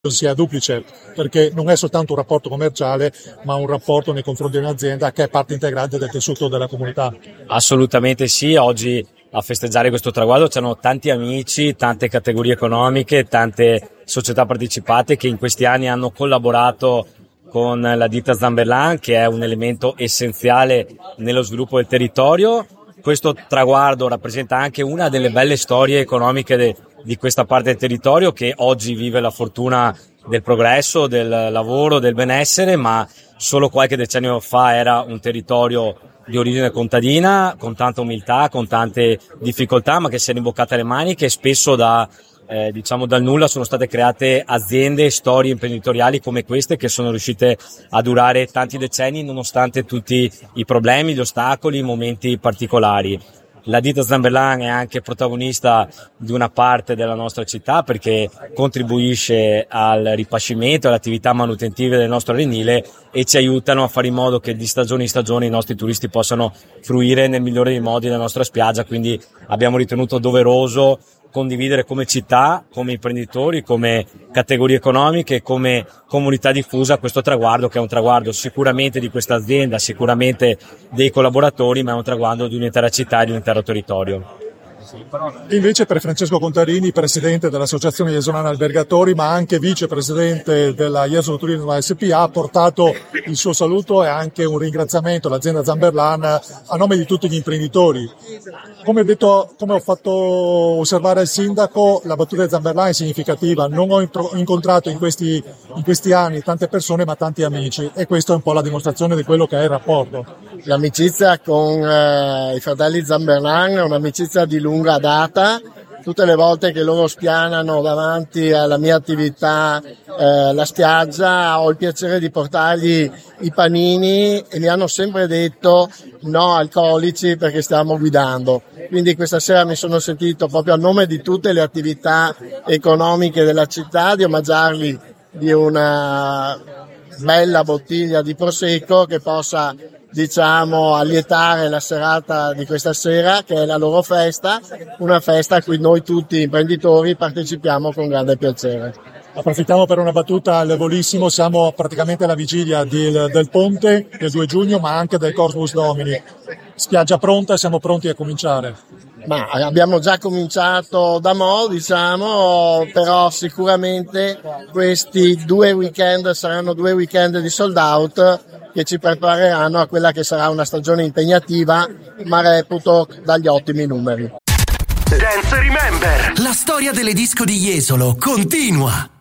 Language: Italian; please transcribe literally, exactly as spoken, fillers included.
sia duplice, perché non è soltanto un rapporto commerciale, ma un rapporto nei confronti di un'azienda che è parte integrante del tessuto della comunità. Assolutamente sì, oggi a festeggiare questo traguardo c'erano tanti amici, tante categorie economiche, tante società partecipate che in questi anni hanno collaborato con la ditta Zamberlan, che è un elemento essenziale nello sviluppo del territorio. Questo traguardo rappresenta anche una delle belle storie economiche de, di questa parte del territorio, che oggi vive la fortuna del progresso, del lavoro, del benessere, ma solo qualche decennio fa era un territorio di origine contadina, con tanta umiltà, con tante difficoltà, ma che si è rimboccata le maniche e spesso da Eh, diciamo dal nulla sono state create aziende e storie imprenditoriali come queste, che sono riuscite a durare tanti decenni nonostante tutti i problemi, gli ostacoli, i momenti particolari. La ditta Zamberlan è anche protagonista di una parte della nostra città, perché contribuisce al ripascimento e alle attività manutentive del nostro arenile e ci aiutano a fare in modo che di stagione in stagione i nostri turisti possano fruire nel migliore dei modi della nostra spiaggia. Quindi abbiamo ritenuto doveroso condividere come città, come imprenditori, come categorie economiche, come comunità diffusa questo traguardo, che è un traguardo sicuramente di questa azienda, sicuramente dei collaboratori, ma è un traguardo di un'intera città e di un intero territorio. Invece per Francesco Contarini, presidente dell'Associazione Iesolana Albergatori, ma anche vicepresidente della Jesolo Turismo S P A, ha portato il suo saluto e anche un ringraziamento all'azienda Zamberlan a nome di tutti gli imprenditori. Come ho detto, come ho fatto osservare al sindaco, la battuta di Zamberlan è significativa. Non ho incontrato in questi, in questi anni tante persone, ma tanti amici, e questo è un po' la dimostrazione di quello che è il rapporto. L'amicizia con eh, i fratelli Zamberlan è un'amicizia di lunga data. Tutte le volte che loro spianano davanti alla mia attività eh, la spiaggia, ho il piacere di portargli i panini e mi hanno sempre detto no alcolici perché stiamo guidando. Quindi questa sera mi sono sentito, proprio a nome di tutte le attività economiche della città, di omaggiarli di una bella bottiglia di prosecco che possa, diciamo, allietare la serata di questa sera, che è la loro festa, una festa a cui noi tutti imprenditori partecipiamo con grande piacere. Approfittiamo per una battuta al volissimo, siamo praticamente alla vigilia del, del ponte del due giugno, ma anche del Corpus Domini. Spiaggia pronta, siamo pronti a cominciare. Ma abbiamo già cominciato da mo', diciamo, però sicuramente questi due weekend saranno due weekend di sold out che ci prepareranno a quella che sarà una stagione impegnativa, ma reputo dagli ottimi numeri. Dance Remember. La storia delle disco di Jesolo continua.